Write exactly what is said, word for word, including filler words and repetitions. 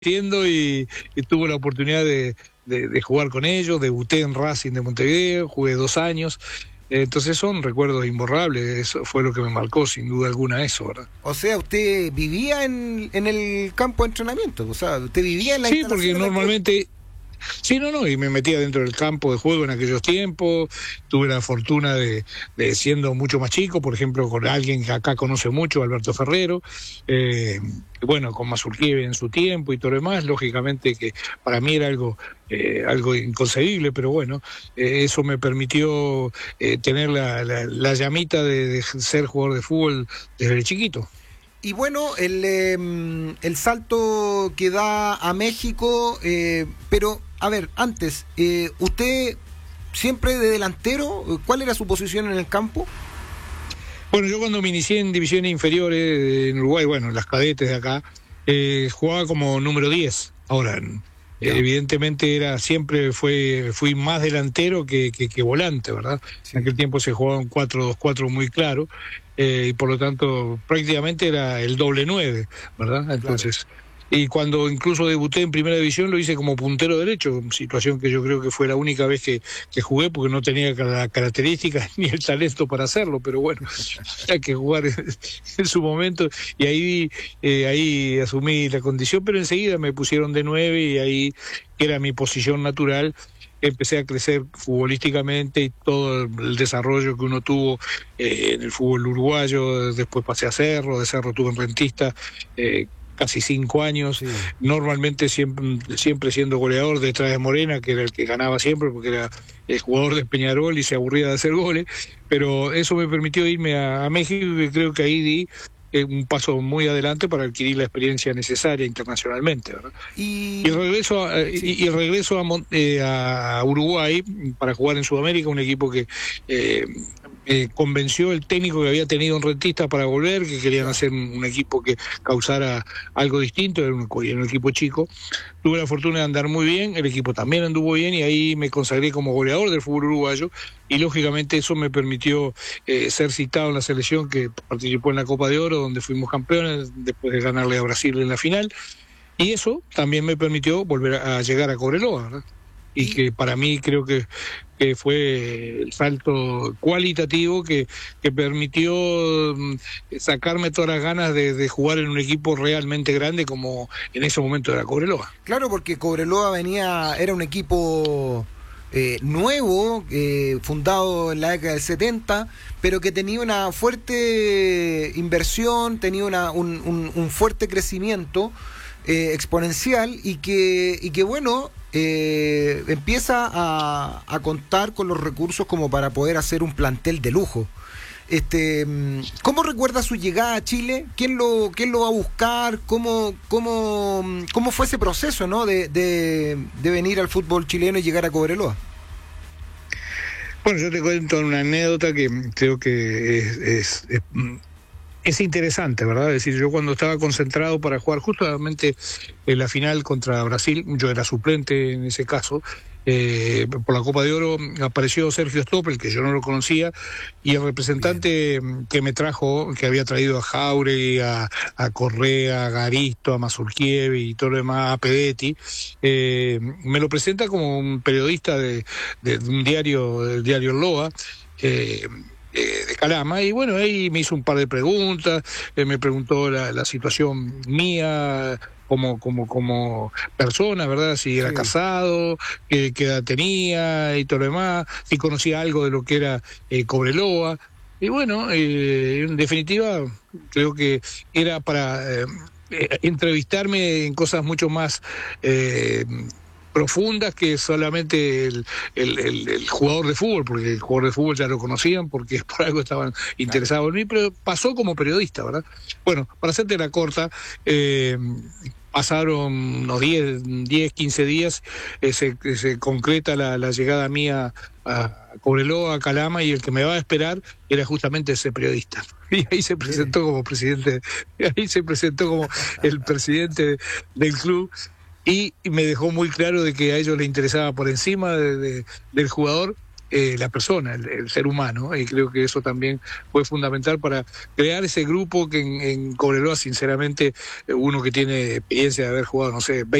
siendo y, y tuve la oportunidad de, de, de jugar con ellos. Debuté en Racing de Montevideo, jugué dos años. Entonces son recuerdos imborrables, eso fue lo que me marcó sin duda alguna eso, ¿verdad? O sea, usted vivía en, en el campo de entrenamiento, o sea, usted vivía en la Sí, porque normalmente... Sí, no, no, y me metía dentro del campo de juego en aquellos tiempos. Tuve la fortuna de, de siendo mucho más chico, por ejemplo, con alguien que acá conoce mucho, Alberto Ferrero, eh, bueno, con Mazurkiewicz en su tiempo y todo lo demás. Lógicamente que para mí era algo eh, algo inconcebible, pero bueno, eh, eso me permitió eh, tener la, la, la llamita de, de ser jugador de fútbol desde chiquito. Y bueno, el, eh, el salto que da a México, eh, pero, a ver, antes, eh, ¿usted siempre de delantero? ¿Cuál era su posición en el campo? Bueno, yo cuando me inicié en divisiones inferiores en Uruguay, bueno, en las cadetes de acá, eh, jugaba como número diez. Ahora, eh, evidentemente era siempre fue fui más delantero que, que, que volante, ¿verdad? Sí. En aquel tiempo se jugaba un cuatro dos cuatro muy claro. Eh, y por lo tanto prácticamente era el doble nueve, ¿verdad? Entonces, claro. Y cuando incluso debuté en primera división lo hice como puntero derecho, situación que yo creo que fue la única vez que, que jugué porque no tenía las características ni el talento para hacerlo, pero bueno, hay que jugar en, en su momento y ahí, eh, ahí asumí la condición, pero enseguida me pusieron de nueve y ahí, que era mi posición natural, empecé a crecer futbolísticamente y todo el desarrollo que uno tuvo eh, en el fútbol uruguayo. Después pasé a Cerro, de Cerro tuve en Rentista eh, casi cinco años, sí. Normalmente siempre, siempre siendo goleador detrás de Morena, que era el que ganaba siempre porque era el jugador de Peñarol y se aburría de hacer goles, pero eso me permitió irme a, a México y creo que ahí di un paso muy adelante para adquirir la experiencia necesaria internacionalmente, ¿verdad? Y, y regreso a, sí. y, y regreso a, eh, a Uruguay para jugar en Sudamérica, un equipo que eh, eh, convenció el técnico que había tenido en Rentista para volver, que querían hacer un, un equipo que causara algo distinto, era un, era un equipo chico. Tuve la fortuna de andar muy bien, el equipo también anduvo bien y ahí me consagré como goleador del fútbol uruguayo y lógicamente eso me permitió eh, ser citado en la selección que participó en la Copa de Oro, donde fuimos campeones después de ganarle a Brasil en la final, y eso también me permitió volver a, a llegar a Cobreloa, ¿verdad? Y que para mí creo que, que fue el salto cualitativo que, que permitió sacarme todas las ganas de, de jugar en un equipo realmente grande como en ese momento era Cobreloa. Claro, porque Cobreloa venía, era un equipo eh, nuevo, eh, fundado en la década del setenta, pero que tenía una fuerte inversión, tenía una, un, un, un fuerte crecimiento eh, exponencial y que, y que bueno... Eh, empieza a, a contar con los recursos como para poder hacer un plantel de lujo. Este, ¿cómo recuerda su llegada a Chile? ¿Quién lo, quién lo va a buscar? ¿Cómo, cómo, cómo fue ese proceso, ¿no? de, de, de venir al fútbol chileno y llegar a Cobreloa? Bueno, yo te cuento una anécdota que creo que es, es, es Es interesante, ¿verdad? Es decir, yo cuando estaba concentrado para jugar justamente en la final contra Brasil, yo era suplente en ese caso, eh, por la Copa de Oro apareció Sergio Stoppel, que yo no lo conocía, y el representante Bien. que me trajo, que había traído a Jauregui, a, a Correa, a Garisto, a Mazurkiewicz y todo lo demás, a Pedetti, eh, me lo presenta como un periodista de, de, de un diario, del diario Loa, eh, Eh, de Calama, y bueno, ahí me hizo un par de preguntas, eh, me preguntó la, la situación mía como como como persona, ¿verdad? Si era sí. casado, qué, qué edad tenía y todo lo demás, si conocía algo de lo que era eh, Cobreloa, y bueno, eh, en definitiva, creo que era para eh, eh, entrevistarme en cosas mucho más eh, profundas que solamente el, el, el, el jugador de fútbol, porque el jugador de fútbol ya lo conocían, porque por algo estaban interesados en mí, pero pasó como periodista, ¿verdad? Bueno, para hacerte la corta, eh, pasaron unos diez, quince días, eh, se, se concreta la, la llegada mía a Cobreloa, a Calama, y el que me va a esperar era justamente ese periodista. Y ahí se presentó como presidente, ahí se presentó como el presidente del club, y me dejó muy claro de que a ellos les interesaba por encima de, de, del jugador eh, la persona, el, el ser humano, y creo que eso también fue fundamental para crear ese grupo que en, en Cobreloa, sinceramente, uno que tiene experiencia de haber jugado, no sé,